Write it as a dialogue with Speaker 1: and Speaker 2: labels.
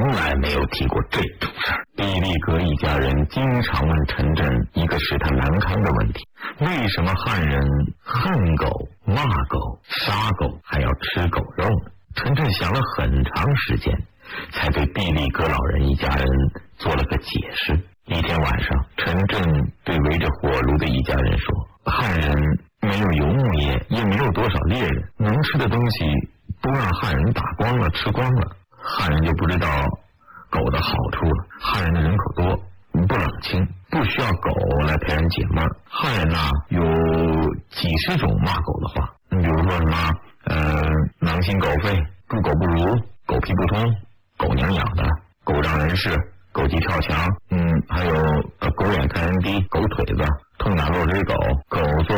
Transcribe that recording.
Speaker 1: 来没有提过这种事儿。毕力格一家人经常问陈震一个使他难堪的问题：为什么汉人恨狗、骂狗、杀狗，还要吃狗肉呢？陈震想了很长时间，才对毕力格老人一家人做了个解释。一天晚上，陈震对围着火炉的一家人说：汉人没有游牧业，也没有多少猎人，能吃的东西都让汉人打光了、吃光了，汉人就不知道狗的好处了。汉人的人口多，不冷清，不需要狗来陪人解闷。汉人呐，有几十种骂狗的话，你比如说什么狼心狗肺、猪狗不如、狗屁不通、狗娘养的、狗仗人势、狗急跳墙，还有狗眼看人低、狗腿子、痛打落水狗、狗做